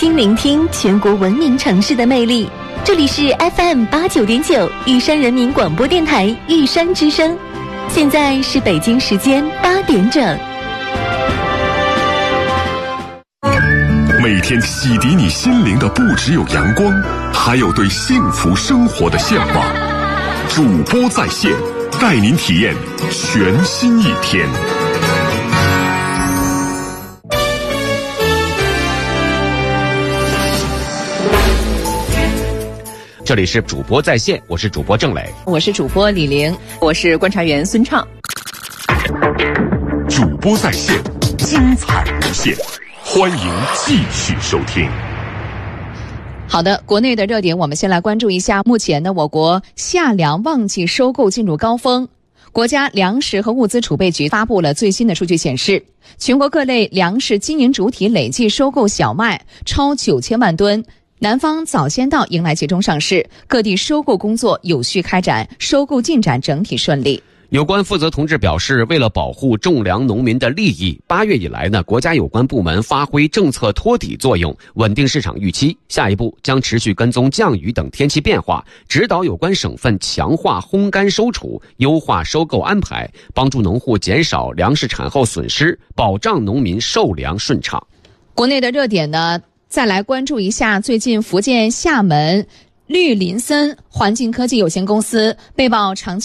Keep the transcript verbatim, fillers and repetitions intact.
心聆听全国文明城市的魅力。这里是 F M 八九点九玉山人民广播电台玉山之声，现在是北京时间八点整。 每天洗涤你心灵的不只有阳光，还有对幸福生活的向往。主播在线，带您体验全新一天。 这里是主播在线，我是主播郑磊， 我是主播李玲，我是观察员孙畅。 主播在线，精彩无限，欢迎继续收听。 好的，国内的热点我们先来关注一下。目前呢，我国夏粮旺季收购进入高峰。国家粮食和物资储备局发布了最新的数据显示，全国各类粮食经营主体累计收购小麦超九千万吨。南方早先到迎来集中上市，各地收购工作有序开展，收购进展整体顺利。 有关负责同志表示，为了保护种粮农民的利益，八月以来呢，国家有关部门发挥政策托底作用，稳定市场预期。下一步将持续跟踪降雨等天气变化，指导有关省份强化烘干收储，优化收购安排，帮助农户减少粮食产后损失，保障农民售粮顺畅。 国内的热点呢，再来关注一下最近福建厦门绿林森环境科技有限公司被曝长期